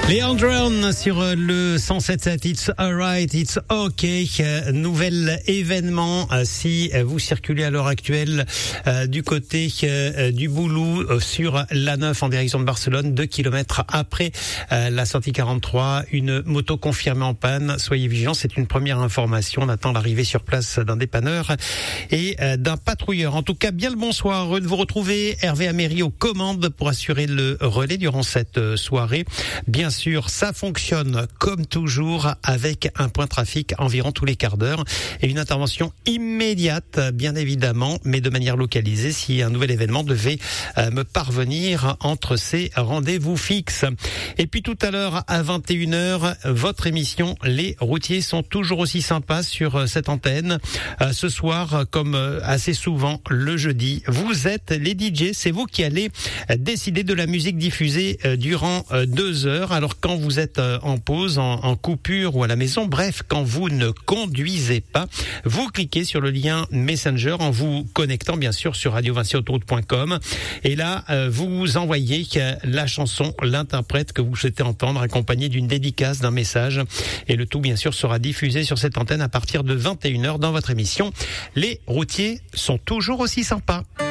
Les Andron sur le 107.7, It's Alright, It's Okay. Nouvel événement si vous circulez à l'heure actuelle du côté du Boulou sur l'A9 en direction de Barcelone, 2 kilomètres après la sortie 43. Une moto confirmée en panne. Soyez vigilants, c'est une première information. On attend l'arrivée sur place d'un dépanneur et d'un patrouilleur. En tout cas, bien le bonsoir. Heureux de vous retrouver. Hervé Améry aux commandes pour assurer le relais durant cette soirée. Bien sûr, ça fonctionne comme toujours avec un point trafic environ tous les quarts d'heure et une intervention immédiate, bien évidemment, mais de manière localisée si un nouvel événement devait me parvenir entre ces rendez-vous fixes. Et puis tout à l'heure à 21h, votre émission Les routiers sont toujours aussi sympas sur cette antenne. Ce soir, comme assez souvent le jeudi, vous êtes les DJ, c'est vous qui allez décider de la musique diffusée durant 2 heures. Alors quand vous êtes en pause, en coupure ou à la maison, bref, quand vous ne conduisez pas, vous cliquez sur le lien Messenger en vous connectant bien sûr sur radio20autoroute.com et là vous envoyez la chanson, l'interprète que vous souhaitez entendre accompagné d'une dédicace, d'un message et le tout bien sûr sera diffusé sur cette antenne à partir de 21h dans votre émission. Les routiers sont toujours aussi sympas.